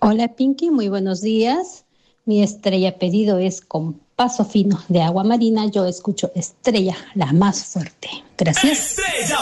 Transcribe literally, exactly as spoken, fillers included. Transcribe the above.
Hola Pinky, muy buenos días. Mi estrella pedido es con paso fino de Agua Marina. Yo escucho Estrella, la más fuerte. Gracias. Estrella